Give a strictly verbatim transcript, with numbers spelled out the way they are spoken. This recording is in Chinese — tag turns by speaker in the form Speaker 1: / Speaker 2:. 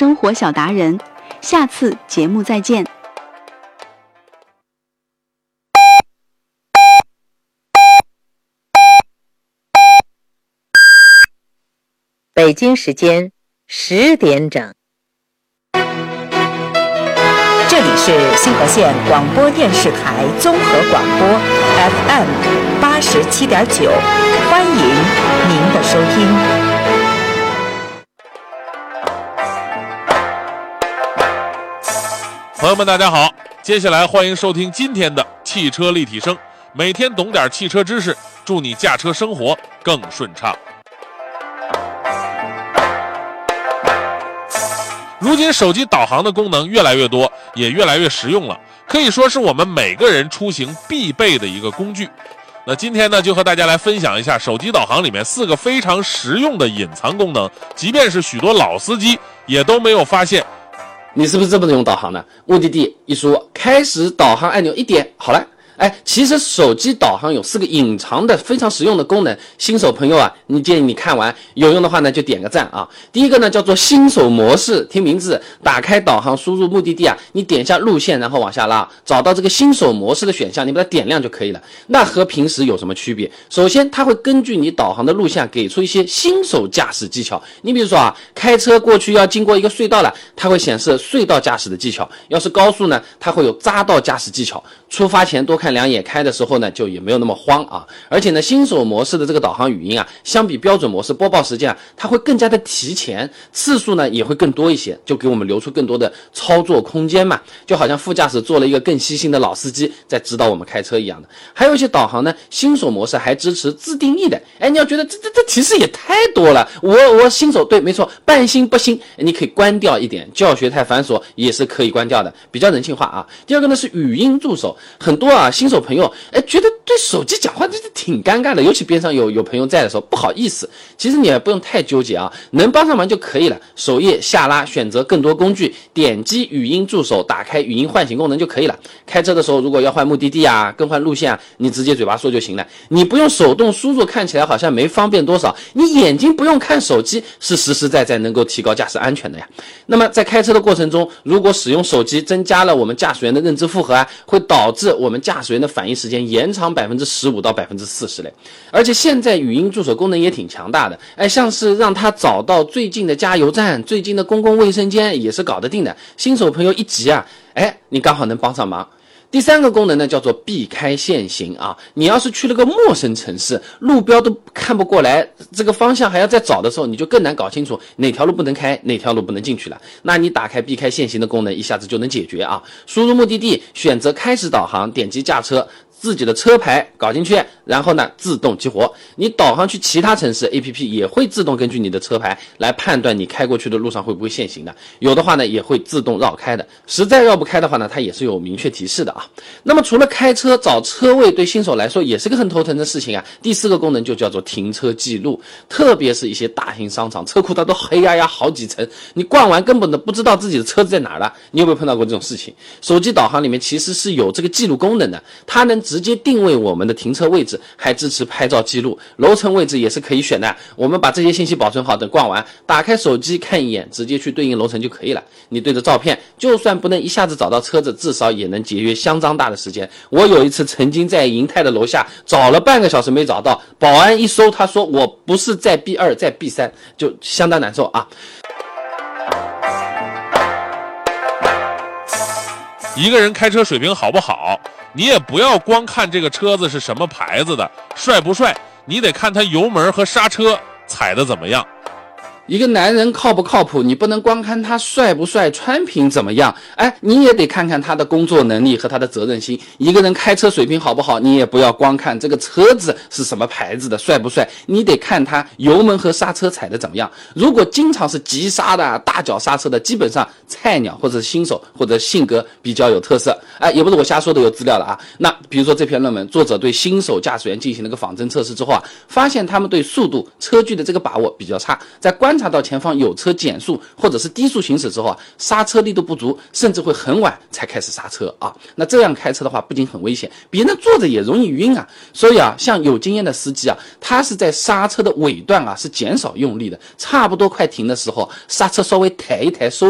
Speaker 1: 生活小达人，下次节目再见。
Speaker 2: 北京时间十点整，这里是新河县广播电视台综合广播 F M 八十七点九，欢迎您的收听。
Speaker 3: 朋友们大家好，接下来欢迎收听今天的汽车立体声，每天懂点汽车知识，祝你驾车生活更顺畅。如今手机导航的功能越来越多，也越来越实用了，可以说是我们每个人出行必备的一个工具。那今天呢，就和大家来分享一下手机导航里面四个非常实用的隐藏功能，即便是许多老司机也都没有发现。
Speaker 4: 你是不是这么用导航的？目的地一说，开始导航按钮一点，好了。哎，其实手机导航有四个隐藏的非常实用的功能，新手朋友啊，你建议你看完有用的话呢，就点个赞啊。第一个呢叫做新手模式，听名字，打开导航，输入目的地啊，你点一下路线，然后往下拉，找到这个新手模式的选项，你把它点亮就可以了。那和平时有什么区别？首先，它会根据你导航的路线给出一些新手驾驶技巧。你比如说啊，开车过去要经过一个隧道了，它会显示隧道驾驶的技巧；要是高速呢，它会有匝道驾驶技巧。出发前多看两眼，开的时候呢就也没有那么慌啊。而且呢，新手模式的这个导航语音啊，相比标准模式播报时间啊，它会更加的提前，次数呢也会更多一些，就给我们留出更多的操作空间嘛，就好像副驾驶做了一个更细心的老司机在指导我们开车一样的。还有一些导航呢，新手模式还支持自定义的。哎，你要觉得这这这提示也太多了，我我新手，对，没错，半新不新，你可以关掉一点，教学太繁琐也是可以关掉的，比较人性化啊。第二个呢是语音助手。很多啊新手朋友哎觉得对手机讲话这挺尴尬的，尤其边上有有朋友在的时候不好意思。其实你也不用太纠结啊，能帮上忙就可以了。首页下拉选择更多工具，点击语音助手，打开语音唤醒功能就可以了。开车的时候如果要换目的地啊，更换路线啊，你直接嘴巴说就行了，你不用手动输入，看起来好像没方便多少，你眼睛不用看手机，是实实在在能够提高驾驶安全的呀。那么在开车的过程中，如果使用手机增加了我们驾驶员的认知负荷啊，会导致我们驾驶员的反应时间延长百分之十五到百分之四十嘞。而且现在语音助手功能也挺强大的，哎，像是让他找到最近的加油站、最近的公共卫生间也是搞得定的。新手朋友一急啊，哎，你刚好能帮上忙。第三个功能呢叫做避开限行啊，你要是去了个陌生城市，路标都看不过来，这个方向还要再找的时候，你就更难搞清楚哪条路不能开，哪条路不能进去了。那你打开避开限行的功能，一下子就能解决啊。输入目的地，选择开始导航，点击驾车，自己的车牌搞进去，然后呢自动激活。你导航去其他城市 A P P 也会自动根据你的车牌来判断你开过去的路上会不会限行的，有的话呢也会自动绕开的，实在绕不开的话呢，它也是有明确提示的啊。那么除了开车找车位，对新手来说也是个很头疼的事情啊。第四个功能就叫做停车记录，特别是一些大型商场，车库它都黑压压好几层，你逛完根本都不知道自己的车子在哪儿了。你有没有碰到过这种事情？手机导航里面其实是有这个记录功能的，它能直接定位我们的停车位置，还支持拍照记录，楼层位置也是可以选的。我们把这些信息保存好，等逛完打开手机看一眼，直接去对应楼层就可以了。你对着照片，就算不能一下子找到车子，至少也能节约相当大的时间。我有一次曾经在银泰的楼下找了半个小时没找到，保安一搜，他说我不是在 B 二 在 B 三， 就相当难受啊。
Speaker 3: 一个人开车水平好不好，你也不要光看这个车子是什么牌子的，帅不帅，你得看他油门和刹车踩得怎么样。
Speaker 4: 一个男人靠不靠谱，你不能光看他帅不帅，穿品怎么样，哎，你也得看看他的工作能力和他的责任心。一个人开车水平好不好，你也不要光看这个车子是什么牌子的，帅不帅，你得看他油门和刹车踩的怎么样。如果经常是急刹的、大脚刹车的，基本上菜鸟或者新手或者性格比较有特色。哎，也不是我瞎说的，有资料了啊。那比如说这篇论文，作者对新手驾驶员进行了个仿真测试之后啊，发现他们对速度、车距的这个把握比较差，在观察到前方有车减速或者是低速行驶之后啊，刹车力度不足，甚至会很晚才开始刹车啊。那这样开车的话，不仅很危险，别人坐着也容易晕啊。所以啊，像有经验的司机啊，他是在刹车的尾段啊是减少用力的，差不多快停的时候，刹车稍微抬一抬，收